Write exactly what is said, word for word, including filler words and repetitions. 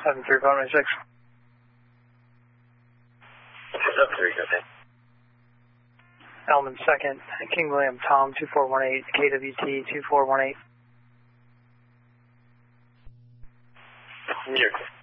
seven three five nine six. seven three, okay. Elman second, King William Tom two four one eight, K W T two four one eight. You're